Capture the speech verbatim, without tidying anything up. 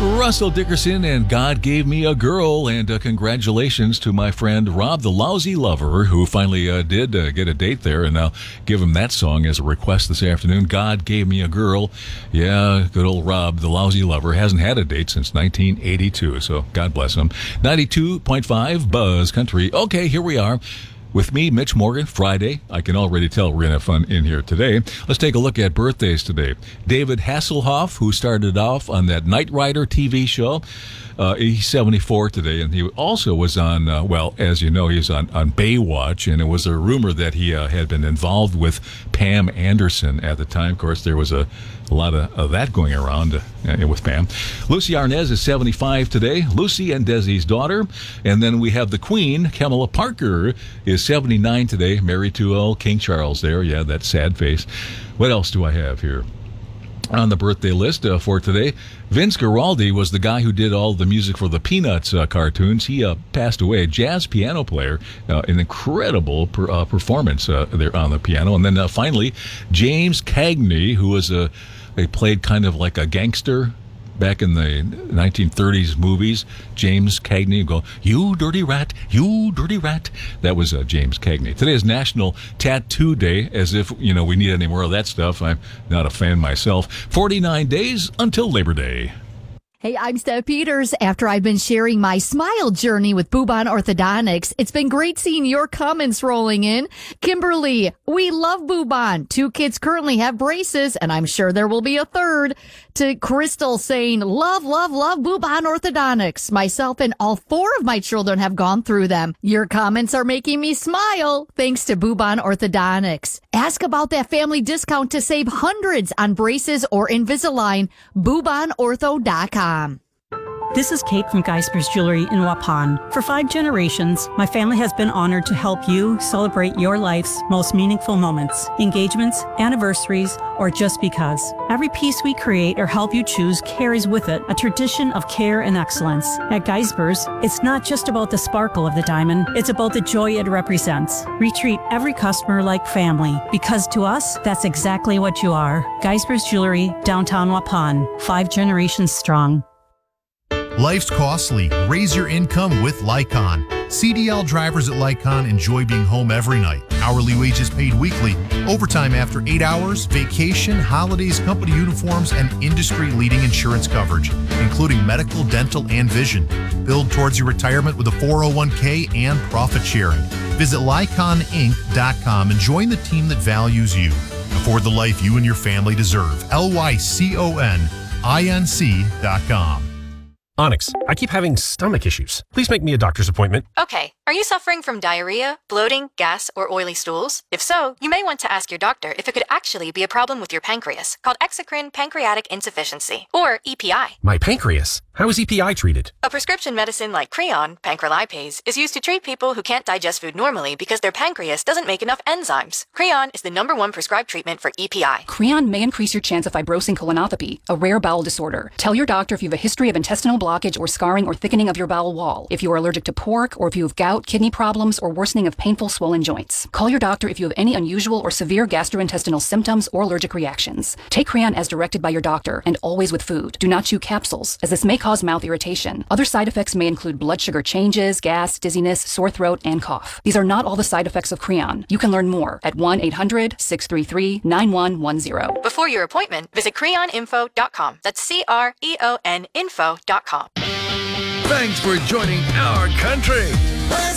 Russell Dickerson and God Gave Me a Girl, and uh, congratulations to my friend Rob the Lousy Lover, who finally uh, did uh, get a date there, and I'll give him that song as a request this afternoon. God Gave Me a Girl. Yeah, good old Rob the Lousy Lover hasn't had a date since nineteen eighty-two, so God bless him. ninety-two point five Buzz Country. Okay, here we are. With me, Mitch Morgan, Friday. I can already tell we're going to have fun in here today. Let's take a look at birthdays today. David Hasselhoff, who started off on that Knight Rider T V show. Uh, he's seventy-four today, and he also was on, uh, well, as you know, he's on, on Baywatch, and it was a rumor that he uh, had been involved with Pam Anderson at the time. Of course, there was a, a lot of, of that going around uh, with Pam. Lucy Arnaz is seventy-five today, Lucy and Desi's daughter. And then we have the Queen, Kamala Parker, is seventy-nine today, married to old King Charles there. Yeah, that sad face. What else do I have here on the birthday list uh, for today? Vince Guaraldi was the guy who did all the music for the Peanuts uh, cartoons. He uh, passed away, a jazz piano player, uh, an incredible per, uh, performance uh, there on the piano. And then uh, finally, James Cagney, who was a, he played kind of like a gangster back in the nineteen thirties movies. James Cagney go, "You dirty rat, you dirty rat." That was uh, James Cagney. Today is National Tattoo Day, as if, you know, we need any more of that stuff. I'm not a fan myself. forty-nine days until Labor Day. Hey, I'm Steph Peters. After I've been sharing my smile journey with Bubon Orthodontics, it's been great seeing your comments rolling in. Kimberly, we love Bubon. Two kids currently have braces, and I'm sure there will be a third. To Crystal saying, love, love, love Bubon Orthodontics. Myself and all four of my children have gone through them. Your comments are making me smile. Thanks to Bubon Orthodontics. Ask about that family discount to save hundreds on braces or Invisalign. Bubon Ortho dot com. This is Kate from Geisper's Jewelry in Waupun. For five generations, my family has been honored to help you celebrate your life's most meaningful moments, engagements, anniversaries, or just because. Every piece we create or help you choose carries with it a tradition of care and excellence. At Geisper's, it's not just about the sparkle of the diamond, it's about the joy it represents. We treat every customer like family, because to us, that's exactly what you are. Geisper's Jewelry, downtown Waupun, five generations strong. Life's costly. Raise your income with Lycon. C D L drivers at Lycon enjoy being home every night. Hourly wages paid weekly, overtime after eight hours, vacation, holidays, company uniforms, and industry-leading insurance coverage, including medical, dental, and vision. Build towards your retirement with a four oh one k and profit sharing. Visit Lycon Inc dot com and join the team that values you. Afford the life you and your family deserve. L Y C O N I N C dot com. Onyx, I keep having stomach issues. Please make me a doctor's appointment. Okay, are you suffering from diarrhea, bloating, gas, or oily stools? If so, you may want to ask your doctor if it could actually be a problem with your pancreas, called exocrine pancreatic insufficiency, or E P I. My pancreas? How is E P I treated? A prescription medicine like Creon, pancrelipase, is used to treat people who can't digest food normally because their pancreas doesn't make enough enzymes. Creon is the number one prescribed treatment for E P I. Creon may increase your chance of fibrosing colonopathy, a rare bowel disorder. Tell your doctor if you have a history of intestinal blockage or scarring or thickening of your bowel wall, if you are allergic to pork, or if you have gout, kidney problems, or worsening of painful swollen joints. Call your doctor if you have any unusual or severe gastrointestinal symptoms or allergic reactions. Take Creon as directed by your doctor, and always with food. Do not chew capsules, as this may cause mouth irritation. Other side effects may include blood sugar changes, gas, dizziness, sore throat, and cough. These are not all the side effects of Creon. You can learn more at one eight hundred, six three three, nine one one zero. Before your appointment, visit creon info dot com. That's C R E O N info dot com. Thanks for joining our country.